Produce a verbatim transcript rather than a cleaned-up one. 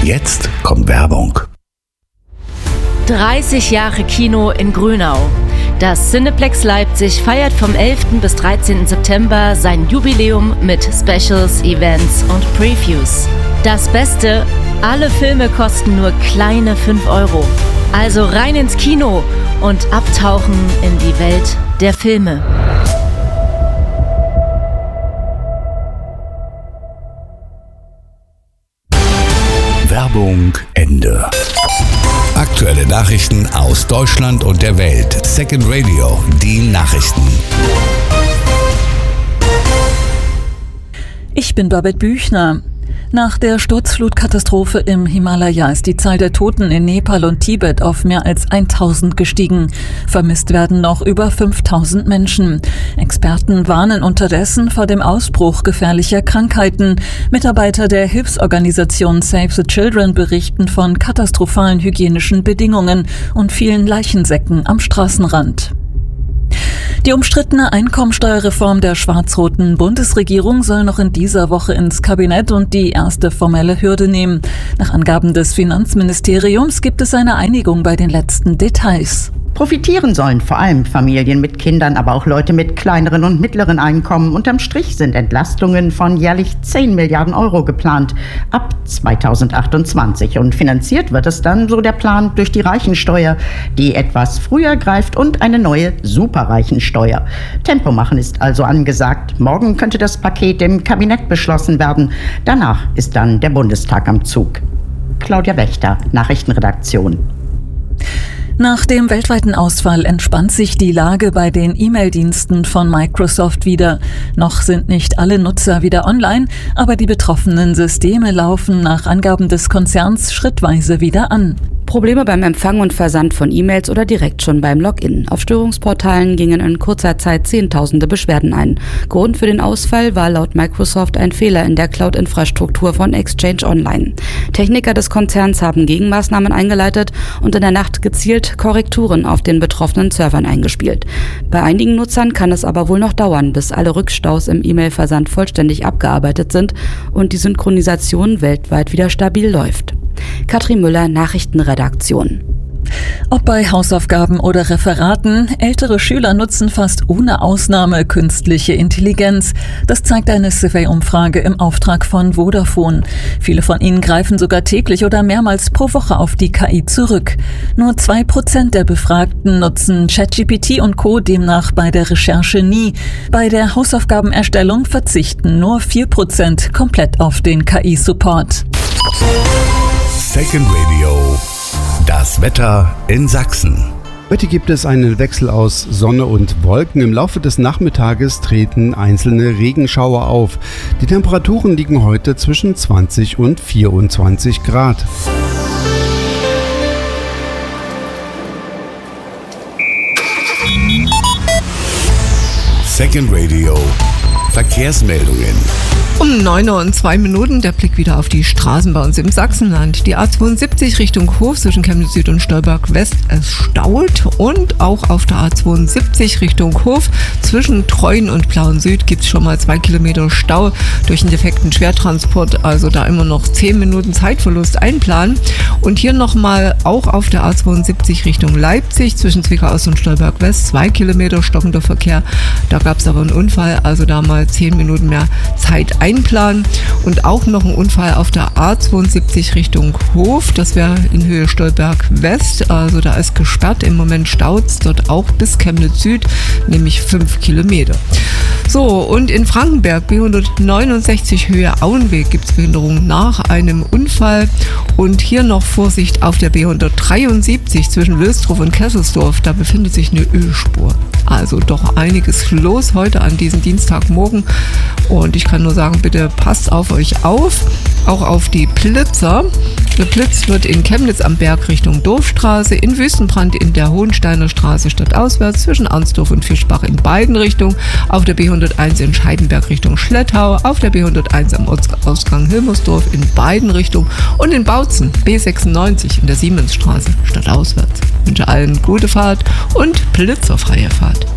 Jetzt kommt Werbung. dreißig Jahre Kino in Grünau. Das Cineplex Leipzig feiert vom elften bis dreizehnten September sein Jubiläum mit Specials, Events und Previews. Das Beste, alle Filme kosten nur kleine fünf Euro. Also rein ins Kino und abtauchen in die Welt der Filme. Werbung Ende. Aktuelle Nachrichten aus Deutschland und der Welt. Second Radio, die Nachrichten. Ich bin Babette Büchner. Nach der Sturzflutkatastrophe im Himalaya ist die Zahl der Toten in Nepal und Tibet auf mehr als tausend gestiegen. Vermisst werden noch über fünftausend Menschen. Experten warnen unterdessen vor dem Ausbruch gefährlicher Krankheiten. Mitarbeiter der Hilfsorganisation Save the Children berichten von katastrophalen hygienischen Bedingungen und vielen Leichensäcken am Straßenrand. Die umstrittene Einkommensteuerreform der schwarz-roten Bundesregierung soll noch in dieser Woche ins Kabinett und die erste formelle Hürde nehmen. Nach Angaben des Finanzministeriums gibt es eine Einigung bei den letzten Details. Profitieren sollen vor allem Familien mit Kindern, aber auch Leute mit kleineren und mittleren Einkommen. Unterm Strich sind Entlastungen von jährlich zehn Milliarden Euro geplant ab zweitausendachtundzwanzig. Und finanziert wird es dann, so der Plan, durch die Reichensteuer, die etwas früher greift, und eine neue Superreichensteuer. Tempo machen ist also angesagt. Morgen könnte das Paket im Kabinett beschlossen werden. Danach ist dann der Bundestag am Zug. Claudia Wächter, Nachrichtenredaktion. Nach dem weltweiten Ausfall entspannt sich die Lage bei den E-Mail-Diensten von Microsoft wieder. Noch sind nicht alle Nutzer wieder online, aber die betroffenen Systeme laufen nach Angaben des Konzerns schrittweise wieder an. Probleme beim Empfang und Versand von E-Mails oder direkt schon beim Login. Auf Störungsportalen gingen in kurzer Zeit Zehntausende Beschwerden ein. Grund für den Ausfall war laut Microsoft ein Fehler in der Cloud-Infrastruktur von Exchange Online. Techniker des Konzerns haben Gegenmaßnahmen eingeleitet und in der Nacht gezielt Korrekturen auf den betroffenen Servern eingespielt. Bei einigen Nutzern kann es aber wohl noch dauern, bis alle Rückstaus im E-Mail-Versand vollständig abgearbeitet sind und die Synchronisation weltweit wieder stabil läuft. Katrin Müller, Nachrichtenredaktion. Ob bei Hausaufgaben oder Referaten, ältere Schüler nutzen fast ohne Ausnahme künstliche Intelligenz. Das zeigt eine Survey-Umfrage im Auftrag von Vodafone. Viele von ihnen greifen sogar täglich oder mehrmals pro Woche auf die K I zurück. Nur zwei Prozent der Befragten nutzen ChatGPT und Co. demnach bei der Recherche nie. Bei der Hausaufgabenerstellung verzichten nur vier Prozent komplett auf den K I-Support. Second Radio. Das Wetter in Sachsen. Heute gibt es einen Wechsel aus Sonne und Wolken. Im Laufe des Nachmittages treten einzelne Regenschauer auf. Die Temperaturen liegen heute zwischen zwanzig und vierundzwanzig Grad. Second Radio. Verkehrsmeldungen. Um neun Uhr und zwei Minuten der Blick wieder auf die Straßen bei uns im Sachsenland. Die A zweiundsiebzig Richtung Hof zwischen Chemnitz Süd und Stolberg West, es staut. Und auch auf der A zweiundsiebzig Richtung Hof zwischen Treuen und Plauen Süd gibt es schon mal zwei Kilometer Stau durch einen defekten Schwertransport. Also da immer noch zehn Minuten Zeitverlust einplanen. Und hier nochmal auch auf der A zweiundsiebzig Richtung Leipzig zwischen Zwickau Ost und Stolberg West zwei Kilometer stockender Verkehr. Da gab es aber einen Unfall, also da mal zehn Minuten mehr Zeit einplanen. Und auch noch ein Unfall auf der A zweiundsiebzig Richtung Hof, das wäre in Höhe Stolberg West, also da ist gesperrt, im Moment staut es dort auch bis Chemnitz Süd, nämlich fünf Kilometer. So, und in Frankenberg B hundertneunundsechzig Höhe Auenweg gibt es Behinderung nach einem Unfall. Und hier noch Vorsicht auf der B hundertdreiundsiebzig zwischen Wilsdruff und Kesselsdorf, da befindet sich eine Ölspur. Also doch einiges los heute an diesem Dienstagmorgen. Und ich kann nur sagen, bitte passt auf euch auf, auch auf die Blitzer. Geblitzt wird in Chemnitz am Berg Richtung Dorfstraße, in Wüstenbrand in der Hohensteiner Straße stadtauswärts zwischen Arnsdorf und Fischbach in beiden Richtungen, auf der B hunderteins in Scheidenberg Richtung Schlettau, auf der B hunderteins am Ortsausgang Hilmersdorf in beiden Richtungen und in Bautzen B sechsundneunzig in der Siemensstraße stadtauswärts. Ich wünsche allen gute Fahrt und blitzerfreie Fahrt.